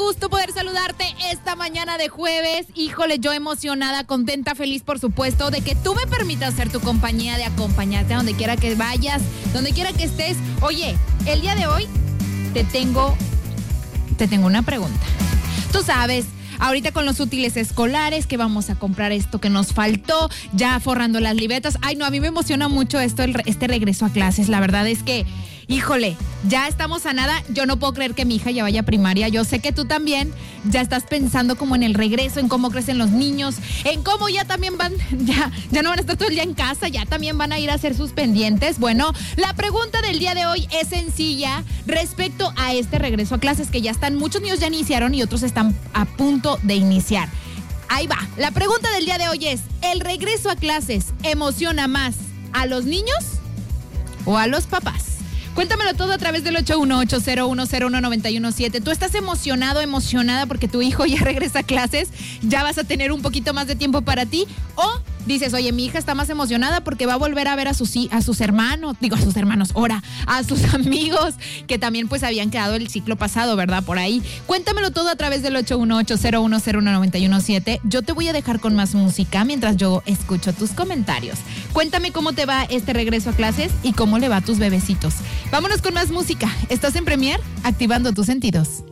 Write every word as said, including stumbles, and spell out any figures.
gusto poder saludarte esta mañana de jueves. Híjole, yo emocionada, contenta, feliz, por supuesto, de que tú me permitas ser tu compañía, de acompañarte a donde quiera que vayas, donde quiera que estés. Oye, el día de hoy te tengo, te tengo una pregunta. Tú sabes, ahorita con los útiles escolares, que vamos a comprar esto que nos faltó, ya forrando las libretas. Ay, no, a mí me emociona mucho esto, el, este regreso a clases. La verdad es que, híjole, ya estamos a nada. Yo no puedo creer que mi hija ya vaya a primaria. Yo sé que tú también ya estás pensando como en el regreso, en cómo crecen los niños, en cómo ya también van, ya, ya no van a estar todo el día en casa, ya también van a ir a hacer sus pendientes. Bueno, la pregunta del día de hoy es sencilla respecto a este regreso a clases, que ya están, muchos niños ya iniciaron y otros están a punto de iniciar. Ahí va. La pregunta del día de hoy es: ¿el regreso a clases emociona más a los niños o a los papás? Cuéntamelo todo a través del ocho uno ocho, cero uno cero uno, nueve uno siete. ¿Tú estás emocionado, emocionada porque tu hijo ya regresa a clases? ¿Ya vas a tener un poquito más de tiempo para ti? ¿O dices, oye, mi hija está más emocionada porque va a volver a ver a sus, a sus hermanos, digo, a sus hermanos, ahora, a sus amigos, que también pues habían quedado el ciclo pasado, ¿verdad? Por ahí. Cuéntamelo todo a través del ocho uno ocho, cero uno cero uno, nueve uno siete. Yo te voy a dejar con más música mientras yo escucho tus comentarios. Cuéntame cómo te va este regreso a clases y cómo le va a tus bebecitos. Vámonos con más música. ¿Estás en Premier? Activando tus sentidos.